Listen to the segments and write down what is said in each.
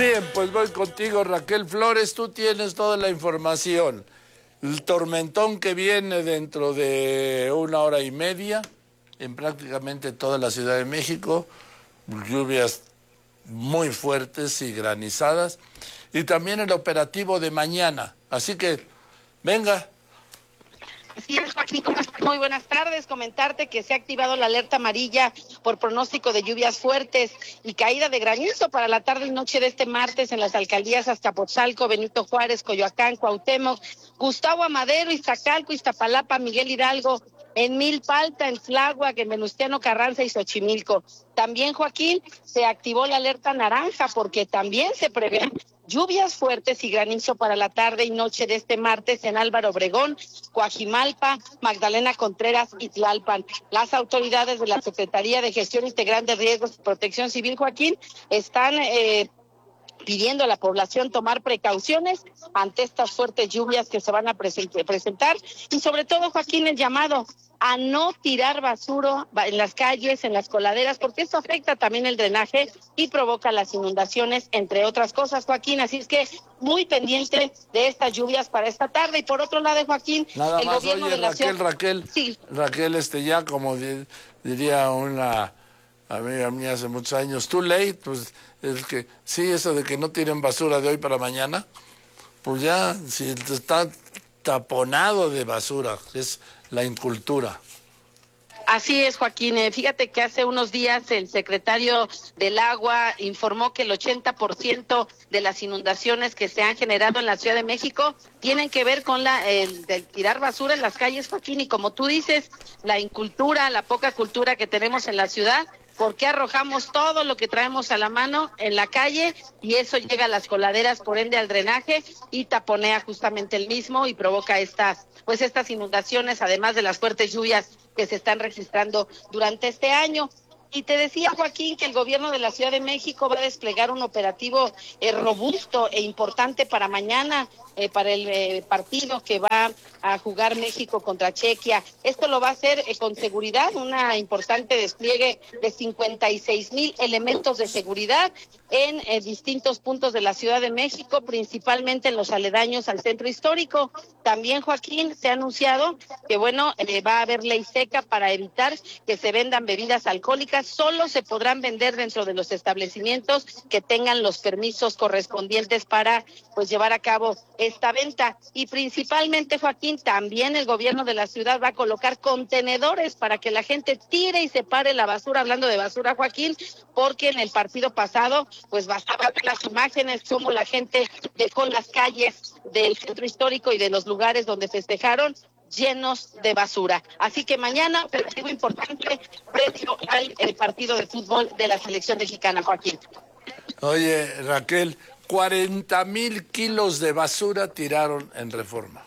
Bien, pues voy contigo, Raquel Flores. Tú tienes toda la información. El tormentón que viene dentro de 1 hora y media en prácticamente toda la Ciudad de México. Lluvias muy fuertes y granizadas. Y también el operativo de mañana. Así que, venga. Así es, Joaquín, ¿cómo estás? Muy buenas tardes. Comentarte que se ha activado la alerta amarilla por pronóstico de lluvias fuertes y caída de granizo para la tarde y noche de este martes en las alcaldías Azcapotzalco, Benito Juárez, Coyoacán, Cuauhtémoc, Gustavo Amadero, Iztacalco, Iztapalapa, Miguel Hidalgo, en Milpalta, en Tláhuac, en Venustiano Carranza y Xochimilco. También, Joaquín, se activó la alerta naranja porque también se prevén lluvias fuertes y granizo para la tarde y noche de este martes en Álvaro Obregón, Coajimalpa, Magdalena Contreras y Tlalpan. Las autoridades de la Secretaría de Gestión Integral de Riesgos y Protección Civil, Joaquín, están pidiendo a la población tomar precauciones ante estas fuertes lluvias que se van a presentar y sobre todo, Joaquín, el llamado a no tirar basura en las calles, en las coladeras, porque esto afecta también el drenaje y provoca las inundaciones, entre otras cosas, Joaquín. Así es que muy pendiente de estas lluvias para esta tarde. Y por otro lado, Joaquín, Nada el más, gobierno oye, de la ciudad... Raquel, Sí. Raquel, ya como diría una amiga mía hace muchos años, too late, pues es que sí, eso de que no tiren basura de hoy para mañana, pues ya, si está taponado de basura, es la incultura. Así es, Joaquín. Fíjate que hace unos días el secretario del Agua informó que el 80% de las inundaciones que se han generado en la Ciudad de México tienen que ver con el tirar basura en las calles, Joaquín. Y como tú dices, la incultura, la poca cultura que tenemos en la ciudad, porque arrojamos todo lo que traemos a la mano en la calle y eso llega a las coladeras, por ende al drenaje y taponea justamente el mismo y provoca estas inundaciones, además de las fuertes lluvias que se están registrando durante este año. Y te decía, Joaquín, que el gobierno de la Ciudad de México va a desplegar un operativo robusto e importante para mañana, para el partido que va a jugar México contra Chequia. Esto lo va a hacer con seguridad, una importante despliegue de 56,000 elementos de seguridad en distintos puntos de la Ciudad de México, principalmente en los aledaños al centro histórico. También, Joaquín, se ha anunciado que, va a haber ley seca para evitar que se vendan bebidas alcohólicas. Solo se podrán vender dentro de los establecimientos que tengan los permisos correspondientes para, llevar a cabo esta venta. Y principalmente, Joaquín, también el gobierno de la ciudad va a colocar contenedores para que la gente tire y separe la basura. Hablando de basura, Joaquín, porque en el partido pasado, bastaba ver las imágenes, cómo la gente dejó las calles del centro histórico y de los lugares donde festejaron llenos de basura. Así que mañana, operativo importante previo al partido de fútbol de la selección mexicana, Joaquín. Oye, Raquel, 40,000 kilos de basura tiraron en Reforma.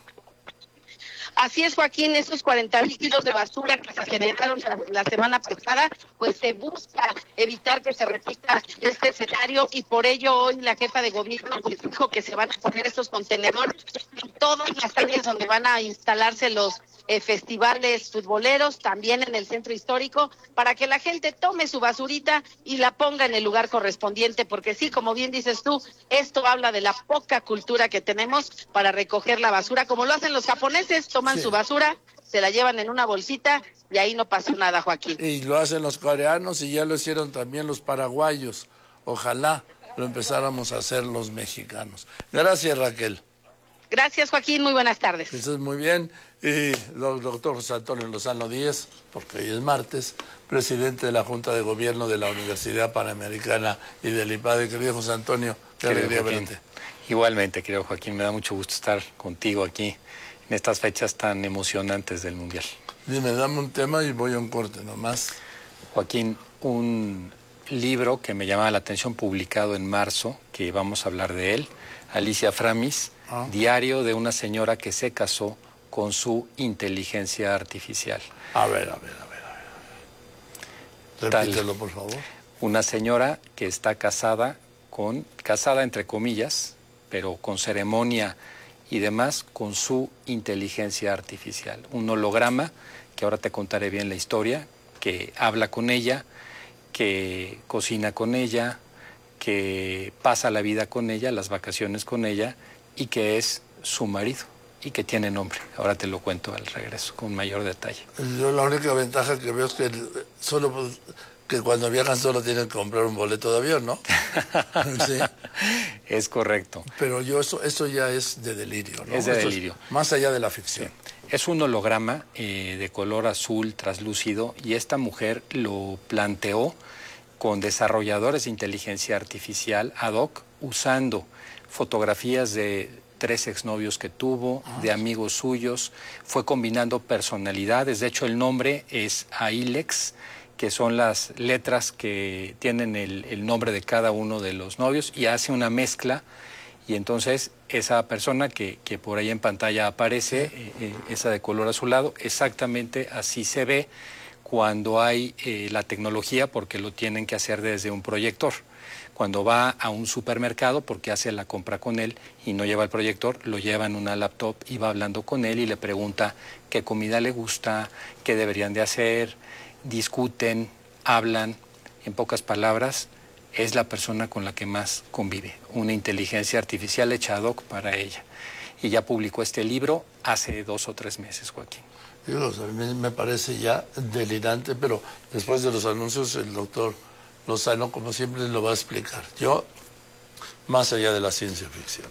Así es, Joaquín, esos 40,000 kilos de basura que se generaron la semana pasada, se busca evitar que se repita este escenario y por ello hoy la jefa de gobierno dijo que se van a poner estos contenedores en todas las áreas donde van a instalarse los festivales futboleros, también en el centro histórico, para que la gente tome su basurita y la ponga en el lugar correspondiente, porque sí, como bien dices tú, esto habla de la poca cultura que tenemos para recoger la basura, como lo hacen los japoneses, toman su basura, se la llevan en una bolsita y ahí no pasó nada, Joaquín. Y lo hacen los coreanos y ya lo hicieron también los paraguayos. Ojalá lo empezáramos a hacer los mexicanos. Gracias, Raquel. Gracias, Joaquín. Muy buenas tardes. Estás muy bien. Y doctor José Antonio Lozano Díez, porque hoy es martes, presidente de la Junta de Gobierno de la Universidad Panamericana y del IPADE. Querido José Antonio, qué alegría verte. Igualmente, querido Joaquín, me da mucho gusto estar contigo aquí en estas fechas tan emocionantes del Mundial. Dime, dame un tema y voy a un corte nomás. Joaquín, un libro que me llamaba la atención, publicado en marzo, que vamos a hablar de él, Alicia Framis, Diario de una señora que se casó con su inteligencia artificial. A ver. Repítelo, por favor. Una señora que está casada entre comillas, pero con ceremonia y demás, con su inteligencia artificial. Un holograma, que ahora te contaré bien la historia, que habla con ella, que cocina con ella, que pasa la vida con ella, las vacaciones con ella, y que es su marido, y que tiene nombre. Ahora te lo cuento al regreso, con mayor detalle. Yo la única ventaja que veo es que que cuando viajan solo tienen que comprar un boleto de avión, ¿no? Sí. Es correcto. Pero eso ya es de delirio, ¿no? Es de delirio. Más allá de la ficción. Sí. Es un holograma de color azul translúcido, y esta mujer lo planteó con desarrolladores de inteligencia artificial ad hoc, usando fotografías de 3 exnovios que tuvo, de amigos suyos. Fue combinando personalidades. De hecho, el nombre es Ailex, que son las letras que tienen el nombre de cada uno de los novios, y hace una mezcla. Y entonces esa persona que por ahí en pantalla aparece, esa de color azulado, exactamente así se ve cuando hay la tecnología, porque lo tienen que hacer desde un proyector. Cuando va a un supermercado, porque hace la compra con él y no lleva el proyector, lo lleva en una laptop y va hablando con él y le pregunta qué comida le gusta, qué deberían de hacer, discuten, hablan. En pocas palabras, es la persona con la que más convive, una inteligencia artificial hecha ad hoc para ella. Y ya publicó este libro hace 2 o 3 meses, Joaquín. Digo, a mí me parece ya delirante, pero después de los anuncios el doctor Lozano, como siempre, lo va a explicar. Yo, más allá de la ciencia ficción.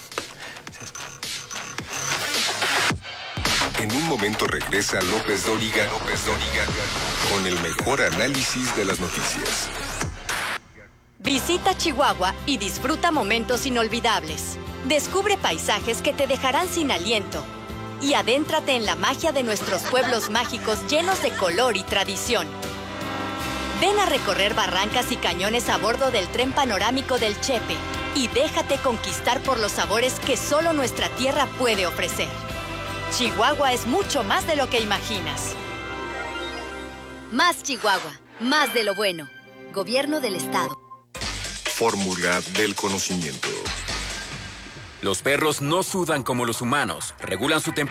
En un momento regresa López Dóriga con el mejor análisis de las noticias. Visita Chihuahua y disfruta momentos inolvidables. Descubre paisajes que te dejarán sin aliento. Y adéntrate en la magia de nuestros pueblos mágicos llenos de color y tradición. Ven a recorrer barrancas y cañones a bordo del tren panorámico del Chepe y déjate conquistar por los sabores que solo nuestra tierra puede ofrecer. Chihuahua es mucho más de lo que imaginas. Más Chihuahua, más de lo bueno. Gobierno del Estado. Fórmula del conocimiento. Los perros no sudan como los humanos. Regulan su temperatura